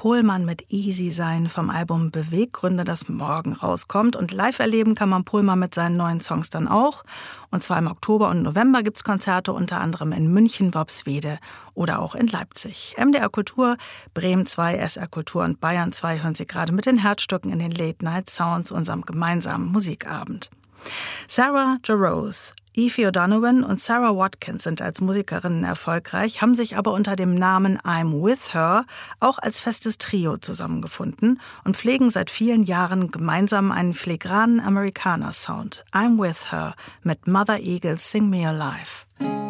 Pohlmann mit Easy sein vom Album Beweggründe, das morgen rauskommt. Und live erleben kann man Pohlmann mit seinen neuen Songs dann auch. Und zwar im Oktober und November gibt es Konzerte unter anderem in München, Worpswede oder auch in Leipzig. MDR Kultur, Bremen 2, SR Kultur und Bayern 2 hören Sie gerade mit den Herzstücken in den Late Night Sounds, unserem gemeinsamen Musikabend. Sarah Jarosz, Aoife O'Donovan und Sarah Watkins sind als Musikerinnen erfolgreich, haben sich aber unter dem Namen I'm With Her auch als festes Trio zusammengefunden und pflegen seit vielen Jahren gemeinsam einen filigranen Amerikaner-Sound. I'm With Her mit Mother Eagles Sing Me Alive.